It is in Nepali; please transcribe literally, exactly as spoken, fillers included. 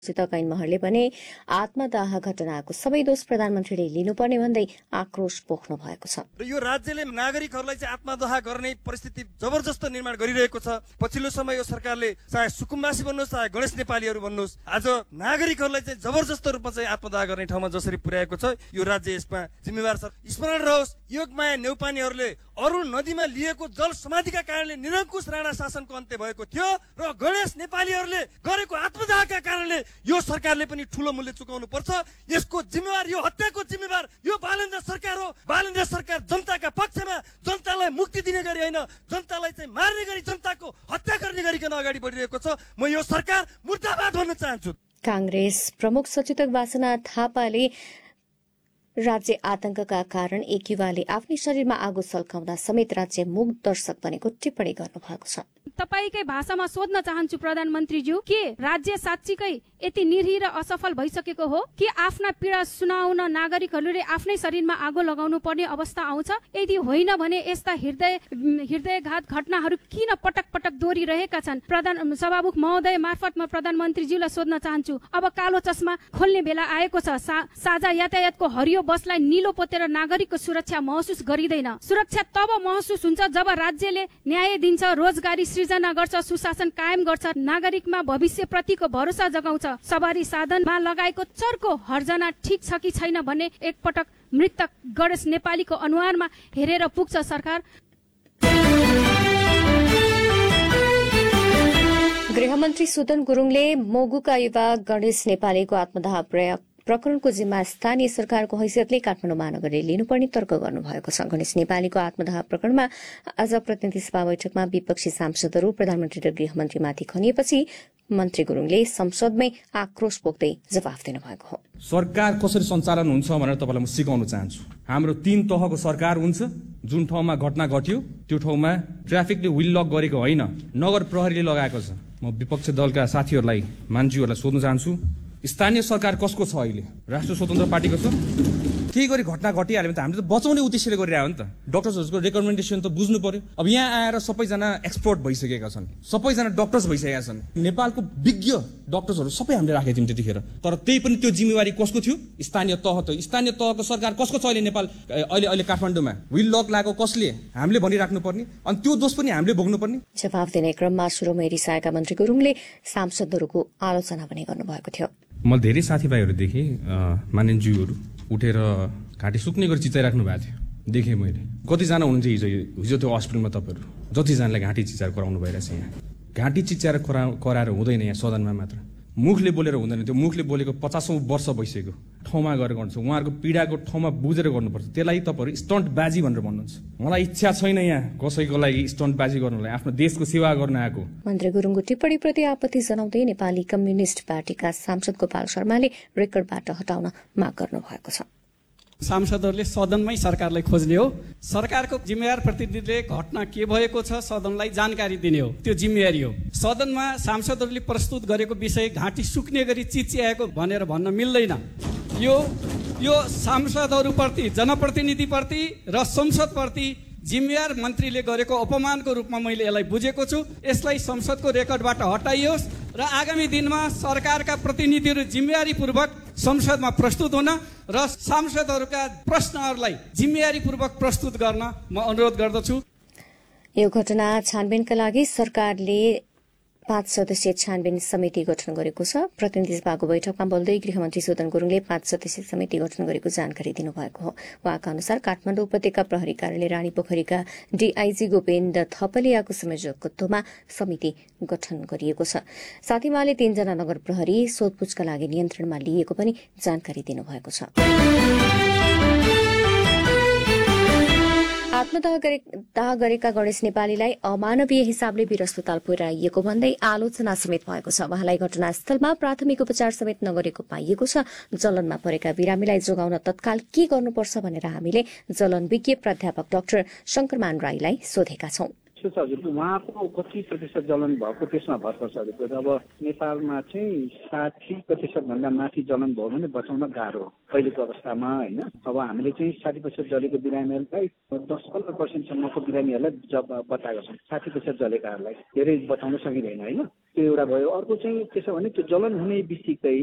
सितक ऐनमहलले भने आत्मदाह घटनाको सबै दोष प्रधानमन्त्रीले लिनुपर्ने भन्दै आक्रोश पोख्नु भएको छ। र यो राज्यले नागरिकहरूलाई चाहिँ आत्मदाह गर्ने परिस्थिति जबरजस्त निर्माण गरिरहेको छ। पछिल्लो समय यो सरकारले चाहे सुकुम्बासी भन्नुहोस् चाहे गणेश नेपालीहरू भन्नुहोस्, आज नागरिकहरूलाई चाहिँ जबरजस्त रूपमा चाहिँ आत्मदाह गर्ने ठाउँमा जसरी पुर्याएको छ, यो राज्य यसमा जिम्मेवार छ। स्मरण रहोस्, योगमाया नेउपानेहरूले अरू नदीमा लिएको जल समाधिका कारणले निरङ्कुश राणा शासनको अन्त्य भएको थियो र गणेश नेपालीहरूले गरेको आत्मदाहका कारणले यो सरकारले पनि ठूलो मूल्य चुकाउनु पर्छ। यसको जिम्मेवार, यो हत्याको जिम्मेवार यो बालेन्द्र सरकार हो। बालेन्द्र सरकार जनताका पक्षमा, जनतालाई मुक्ति दिने गरी होइन, जनतालाई चाहिँ मार्ने गरी, जनताको हत्या गर्ने गरिकन अगाडि बढिरहेको छ। म यो सरकार मुर्दाबाद भन्न चाहन्छु। कांग्रेस प्रमुख सचेतक वासना थापाले राज्य आतंकका कारण एक युवाले आफ्नै शरीरमा आगो सल्काउँदा समेत राज्य मूक दर्शक बनेको टिप्पणी गर्नुभएको छ। तपाईकै भाषामा सोध्न चाहन्छु प्रधानमन्त्रीज्यू, के राज्य साँच्चीकै यति निर्ही र असफल भइसकेको हो कि आफ्ना पीडा सुनाउन नागरिकहरूले आफ्नै शरीरमा आगो लगाउनु पर्ने अवस्था आउँछ? यदि होइन भने यस्ता हृदय हृदयघात घटनाहरू किन पटक पटक दोहोरिरहेका छन्? प्रधान सभामुख महोदय मार्फत म प्रधानमन्त्रीज्यूलाई सोध्न चाहन्छु, अब कालो चस्मा खोल्ने बेला आएको छ। सा, साझा यातायातको हरियो बसलाई निलो पोतेर नागरिकको सुरक्षा महसुस गरिँदैन। सुरक्षा तब महसुस हुन्छ जब राज्यले न्याय दिन्छ, रोजगारी सृजना गर्छ, सुशासन कायम गर्छ, नागरिकमा भविष्यप्रतिको भरोसा जगाउँछ। सवारी साधनमा लगाएको चर्को हर्जना ठिक छ कि छैन भन्ने एकपटक मृतक गणेश नेपालीको अनुहारमा हेरेर पुग्छ सरकार। गृहमन्त्री सुदन गुरुङले मोगुका युवा गणेश नेपालीको आत्मदाह प्रयास प्रकरणको जिम्मा स्थानीय सरकारको हैसियतले काठमाडौँ महानगरले लिनुपर्ने तर्क गर्नुभएको छ। गणेश नेपालीको आत्मदाह प्रकरणमा आज प्रतिनिधि सभा बैठकमा विपक्षी सांसदहरू प्रधानमन्त्री र गृहमन्त्रीमाथि खनिएपछि मन्त्री गुरुङले संसदमै आक्रोश पोख्दै जवाफ दिनुभएको हो। सरकार कसरी सञ्चालन हुन्छ भनेर तपाईँलाई म सिकाउन चाहन्छु। हाम्रो तीन तहको सरकार हुन्छ। जुन ठाउँमा घटना घट्यो त्यो ठाउँमा ट्राफिकले व्हिल लक गरेको होइन, नगर प्रहरीले लगाएको छ। म विपक्षी दलका साथीहरूलाई, मान्छेहरूलाई सोध्न चाहन्छु, स्थानीय सरकार कसको छ? अहिले राष्ट्रिय स्वतन्त्र पार्टीको छ। केही गरी घटना घटिहाल्यो भने त हामीले त बचाउने उद्देश्यले गरिरहेको हो नि त। डक्टर्सहरूको रेकमेन्डेसन त बुझ्नु पर्यो। अब यहाँ आएर सबैजना एक्सपर्ट भइसकेका छन्, सबैजना डक्टर्स भइसकेका छन्। नेपालको विज्ञ डक्टर्सहरू सबै हामीले राखेको थियौँ त्यतिखेर। तर त्यही पनि त्यो जिम्मेवारी कसको थियो? स्थानीय तह त। स्थानीय तहको सरकार कसको छ अहिले नेपाल? अहिले अहिले काठमाडौँमा व्हिल लक लागेको कसले? हामीले भनिराख्नु पर्ने, अनि त्यो दोष पनि हामीले भोग्नु पर्ने। जवाफ दिने क्रममा सुरुमै रिसाएका मन्त्री गुरुङले सांसदहरूको आलोचना पनि गर्नुभएको थियो। म धेरै साथीभाइहरू देखेँ, मानिन्ज्यूहरू उठेर घाँटी सुक्ने गरी चिचाइराख्नु भएको थियो, देखेँ मैले। कतिजना हुनुहुन्छ हिजो हिजो त्यो हस्पिटलमा तपाईँहरू जतिजनालाई घाँटी चिचाएर कराउनु भइरहेछ। यहाँ घाँटी चिचाएर करा कराएर हुँदैन, यहाँ सदनमा मात्र मुखले बोलेर हुँदैन। त्यो मुखले बोलेको पचासौँ वर्ष भइसक्यो ठाउँमा गएर गर्नुहुन्छ। उहाँहरूको पीडाको ठाउँमा बुझेर गर्नुपर्छ। त्यसलाई तपाईँहरू स्टन्ट बाजी भनेर भन्नुहुन्छ। मलाई इच्छा छैन यहाँ कसैको लागि स्टन्ट बाजी गर्नलाई, आफ्नो देशको सेवा गर्न आएको। मन्त्री गुरुङको टिप्पणीप्रति आपत्ति जनाउँदै नेपाली कम्युनिस्ट पार्टीका सांसद गोपाल शर्माले रेकर्डबाट हटाउन माग गर्नुभएको छ। सांसदहरूले सदनमै सरकारलाई खोज्ने हो। सरकारको जिम्मेवार प्रतिनिधिले घटना के भएको छ सदनलाई जानकारी दिने हो, त्यो जिम्मेवारी हो। सदनमा सांसदहरूले प्रस्तुत गरेको विषय घाँटी सुक्ने गरी चिच्याएको भनेर भन्न मिल्दैन। यो यो सांसदहरूप्रति, जनप्रतिनिधिप्रति र संसदप्रति जिम्मेवार मन्त्रीले गरेको अपमानको रूपमा मैले यसलाई बुझेको छु। यसलाई संसदको रेकर्डबाट हटाइयोस् र आगामी दिनमा सरकारका प्रतिनिधिहरू जिम्मेवारीपूर्वक संसदमा प्रस्तुत हुन र सांसदहरूका प्रश्नहरूलाई जिम्मेवारीपूर्वक प्रस्तुत गर्न म अनुरोध गर्दछु। यो घटना छानबिनका लागि सरकारले पाँच सदस्यीय छानबिन समिति गठन गरेको छ। प्रतिनिधि सभाको बैठकमा बोल्दै गृहमन्त्री सुदन गुरुङले पाँच सदस्यीय समिति गठन गरेको जानकारी दिनुभएको हो। उहाँका अनुसार काठमाडौँ उपत्यका प्रहरी कार्यालय रानी पोखरीका डीआईजी गोपेन्द्र थपलियाको संयोजकत्वमा समिति गठन गरिएको छ। साथै उहाँले तीनजना नगर प्रहरी सोधपुछका लागि नियन्त्रणमा लिएको पनि जानकारी दिनुभएको छ। आत्मदाह गरेका गणेश नेपालीलाई अमानवीय हिसाबले वीर अस्पताल पुर्याइएको भन्दै आलोचना समेत भएको छ। उहाँलाई घटनास्थलमा प्राथमिक उपचार समेत नगरेको पाइएको छ। जलनमा परेका बिरामीलाई जोगाउन तत्काल के गर्नुपर्छ भनेर हामीले जलन विज्ञ प्राध्यापक डाक्टर शंकरमान राईलाई सोधेका छौं। त्यो छ हजुर, उहाँको कति प्रतिशत जलन भएको त्यसमा भर पर्छ हजुर। अब नेपालमा चाहिँ साठी प्रतिशत भन्दा माथि जलन भयो भने बचाउन गाह्रो अहिलेको अवस्थामा होइन। अब हामीले चाहिँ साठी प्रतिशत जलेको बिरामीहरूलाई दस पन्ध्र पर्सेन्टसम्मको बिरामीहरूलाई जब बताएको छौँ, साठी प्रतिशत जलेकाहरूलाई धेरै बचाउन सकिँदैन होइन। त्यो एउटा भयो। अर्को चाहिँ के छ भने त्यो जलन हुने बित्तिकै